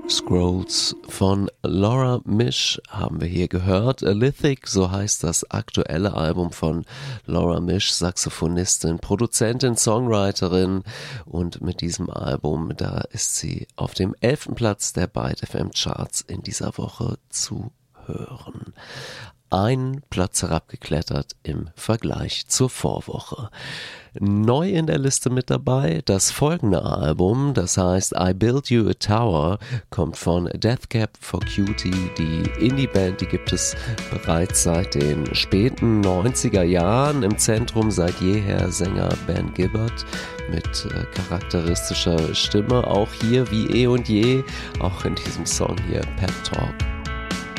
Scrolls von Laura Misch haben wir hier gehört. Lithic, so heißt das aktuelle Album von Laura Misch, Saxophonistin, Produzentin, Songwriterin, und mit diesem Album, da ist sie auf dem 11. Platz der Byte FM Charts in dieser Woche zu hören. Einen Platz herabgeklettert im Vergleich zur Vorwoche. Neu in der Liste mit dabei das folgende Album, das heißt I Built You a Tower, kommt von Death Cab for Cutie. Die Indie-Band, die gibt es bereits seit den späten 90er Jahren. Im Zentrum seit jeher Sänger Ben Gibbard mit charakteristischer Stimme, auch hier wie eh und je, auch in diesem Song hier Pep Talk.